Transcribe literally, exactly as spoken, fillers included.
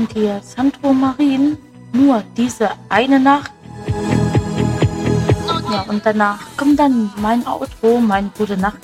sind hier Sandro Marin, nur diese eine Nacht. Ja, und danach kommt dann mein Outro, mein Gute Nacht